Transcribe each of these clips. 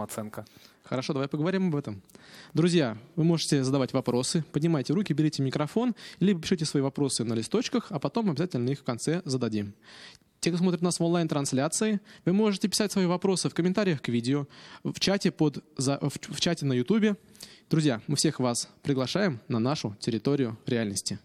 самооценка? Хорошо, давай поговорим об этом. Друзья, вы можете задавать вопросы, поднимайте руки, берите микрофон, либо пишите свои вопросы на листочках, а потом обязательно их в конце зададим. Те, кто смотрит нас в онлайн-трансляции, вы можете писать свои вопросы в комментариях к видео, в чате на YouTube. Друзья, мы всех вас приглашаем на нашу территорию реальности.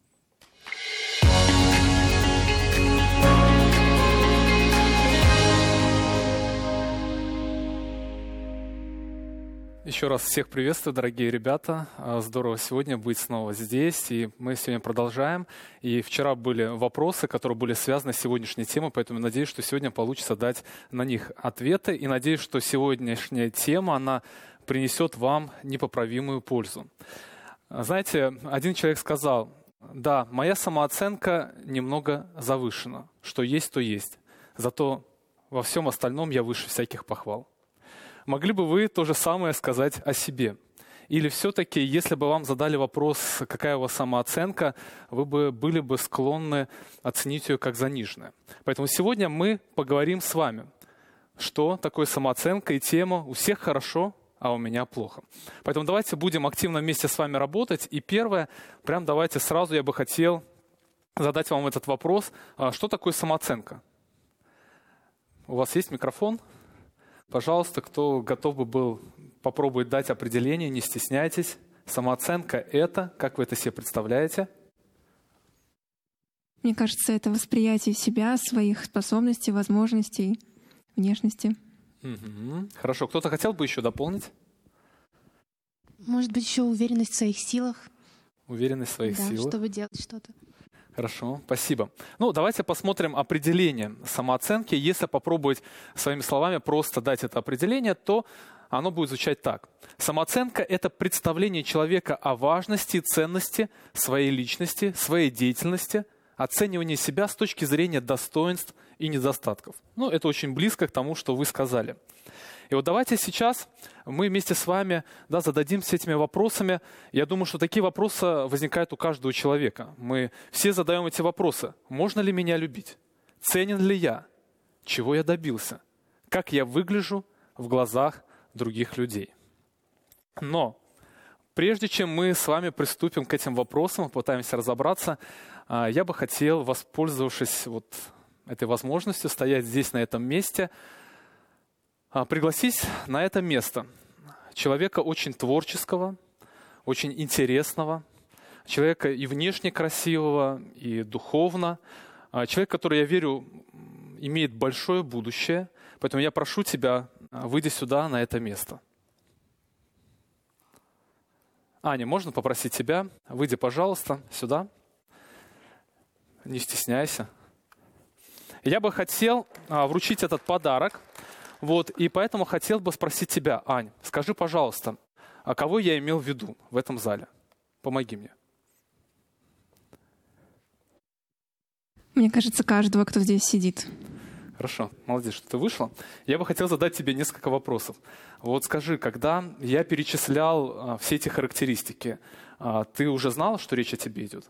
Еще раз всех приветствую, дорогие ребята. Здорово сегодня быть снова здесь. И мы сегодня продолжаем. И вчера были вопросы, которые были связаны с сегодняшней темой, поэтому надеюсь, что сегодня получится дать на них ответы. И надеюсь, что сегодняшняя тема, она принесет вам непоправимую пользу. Знаете, один человек сказал: да, моя самооценка немного завышена. Что есть, то есть. Зато во всем остальном я выше всяких похвал. Могли бы вы то же самое сказать о себе? Или все-таки, если бы вам задали вопрос, какая у вас самооценка, вы бы были бы склонны оценить ее как заниженную? Поэтому сегодня мы поговорим с вами, что такое самооценка и тема «У всех хорошо, а у меня плохо». Поэтому давайте будем активно вместе с вами работать. И первое, прям давайте сразу я бы хотел задать вам этот вопрос. Что такое самооценка? У вас есть микрофон? Пожалуйста, кто готов бы был попробовать дать определение, не стесняйтесь. Самооценка — это, как вы это себе представляете? Мне кажется, это восприятие себя, своих способностей, возможностей, внешности. Хорошо. Кто-то хотел бы еще дополнить? Может быть, еще уверенность в своих силах. Уверенность в своих силах. Чтобы делать что-то. Хорошо, спасибо. Давайте посмотрим определение самооценки. Если попробовать своими словами просто дать это определение, то оно будет звучать так. Самооценка — это представление человека о важности и ценности своей личности, своей деятельности, оценивание себя с точки зрения достоинств и недостатков. Это очень близко к тому, что вы сказали. И вот давайте сейчас мы вместе с вами зададимся этими вопросами. Я думаю, что такие вопросы возникают у каждого человека. Мы все задаем эти вопросы. Можно ли меня любить? Ценен ли я? Чего я добился? Как я выгляжу в глазах других людей? Но прежде чем мы с вами приступим к этим вопросам, попытаемся разобраться, я бы хотел, воспользовавшись этой возможностью стоять здесь, на этом месте, пригласить на это место человека очень творческого, очень интересного, человека и внешне красивого, и духовно, человек, который, я верю, имеет большое будущее. Поэтому я прошу тебя, выйди сюда, на это место. Аня, можно попросить тебя? Выйди, пожалуйста, сюда. Не стесняйся. Я бы хотел вручить этот подарок. И поэтому хотел бы спросить тебя, Ань, скажи, пожалуйста, а кого я имел в виду в этом зале? Помоги мне. Мне кажется, каждого, кто здесь сидит. Хорошо, молодец, что ты вышла. Я бы хотел задать тебе несколько вопросов. Скажи, когда я перечислял все эти характеристики, ты уже знала, что речь о тебе идет?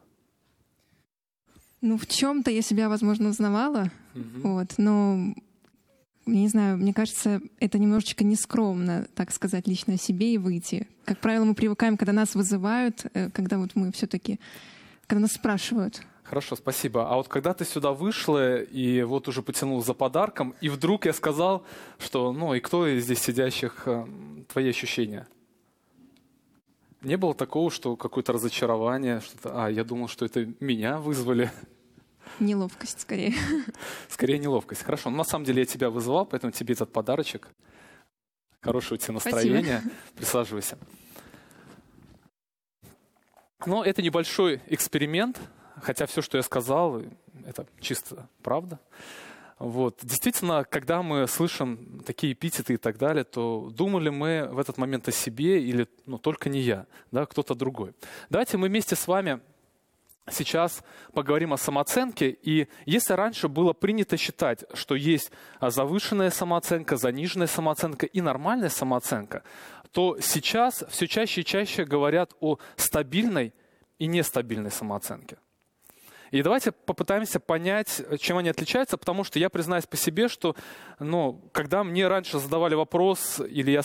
В чем-то я себя, возможно, узнавала, но... Не знаю, мне кажется, это немножечко нескромно, так сказать, лично о себе и выйти. Как правило, мы привыкаем, когда нас вызывают, когда мы все-таки, когда нас спрашивают. Хорошо, спасибо. А когда ты сюда вышла и уже потянул за подарком, и вдруг я сказал, что, и кто из здесь сидящих, твои ощущения? Не было такого, что какое-то разочарование, что-то, я думал, что это меня вызвали? Неловкость, скорее. Скорее неловкость. Хорошо. На самом деле я тебя вызывал, поэтому тебе этот подарочек. Хорошего тебе настроения. Спасибо. Присаживайся. Это небольшой эксперимент, хотя все, что я сказал, это чисто правда. Действительно, когда мы слышим такие эпитеты и так далее, то думали мы в этот момент о себе или только не я, кто-то другой. Давайте мы вместе с вами сейчас поговорим о самооценке. И если раньше было принято считать, что есть завышенная самооценка, заниженная самооценка и нормальная самооценка, то сейчас все чаще и чаще говорят о стабильной и нестабильной самооценке. И давайте попытаемся понять, чем они отличаются, потому что я признаюсь по себе, что когда мне раньше задавали вопрос, или я